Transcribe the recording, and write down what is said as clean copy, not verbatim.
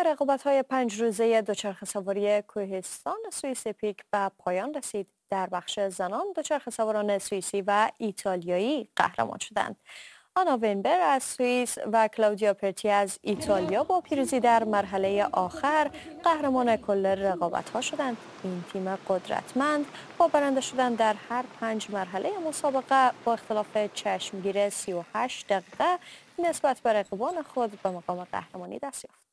رقابت‌های 5 روزه دوچرخه سواری کوهستان سوئیس پیک به پایان رسید. در بخش زنان دوچرخه سواران سوئیسی و ایتالیایی قهرمان شدند. آنا وینبر از سوئیس و کلاودیا پرتی از ایتالیا با پیروزی در مرحله آخر قهرمان کل رقابت‌ها شدند. این تیم قدرتمند با برنده شدن در هر 5 مرحله مسابقه با اختلاف چشمگیر 38 دقیقه نسبت به رقیبان خود به مقام قهرمانی دست یافت.